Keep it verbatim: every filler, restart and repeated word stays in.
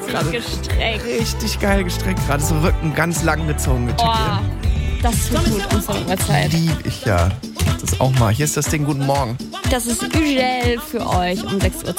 gerade gestreckt. richtig geil gestreckt. Gerade so Rücken ganz lang gezogen. Oh, das tut gut um so eine Uhrzeit. Lieb ich ja. Das auch mal. Hier ist das Ding. Guten Morgen. Das ist Ugel für euch um sechs Uhr